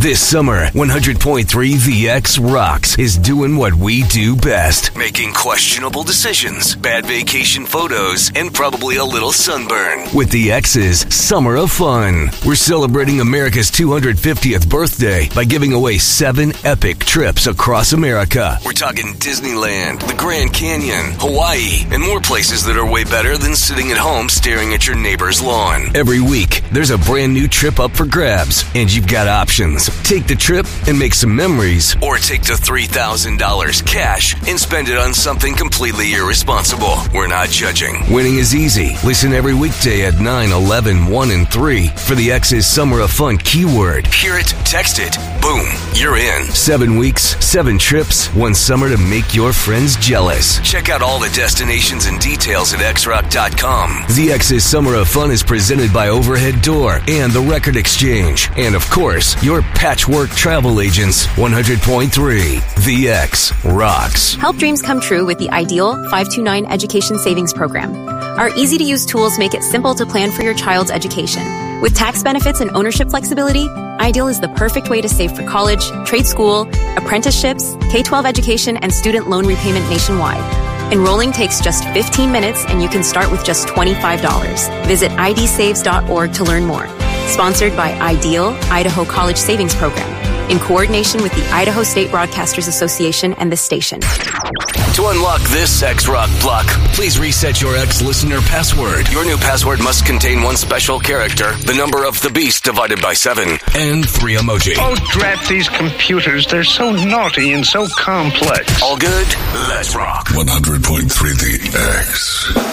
This summer, 100.3 The X Rocks is doing what we do best, making questionable decisions, bad vacation photos, and probably a little sunburn. With The X's Summer of Fun. We're celebrating America's 250th birthday by giving away 7 epic trips across America. We're talking Disneyland, the Grand Canyon, Hawaii, and more places that are way better than sitting at home staring at your neighbor's lawn. Every week, there's a brand new trip up for grabs, and you've got options. Take the trip and make some memories, or take the $3,000 cash and spend it on something completely irresponsible. We're not judging. Winning is easy. Listen every weekday at 9, 11, 1, and 3 for the X's Summer of Fun keyword. Hear it, text it, boom, you're in. 7 weeks, 7 trips, 1 summer to make your friends jealous. Check out all the destinations and details at xrock.com. The X's Summer of Fun is presented by Overhead Door and the Record Exchange. And of course, your Patchwork Travel Agents. 100.3 The X Rocks. Help dreams come true with the Ideal 529 Education Savings Program. Our easy-to-use tools make it simple to plan for your child's education. With tax benefits and ownership flexibility, Ideal is the perfect way to save for college, trade school, apprenticeships, K-12 education, and student loan repayment nationwide. Enrolling takes just 15 minutes, and you can start with just $25. Visit idsaves.org to learn more. Sponsored by Ideal, Idaho College Savings Program, in coordination with the Idaho State Broadcasters Association and this station. To unlock this X-Rock block, please reset your X-Listener password. Your new password must contain 1 special character, the number of the beast divided by 7, and 3 emoji. Oh, drat these computers. They're so naughty and so complex. All good? Let's rock. 100.3 The X.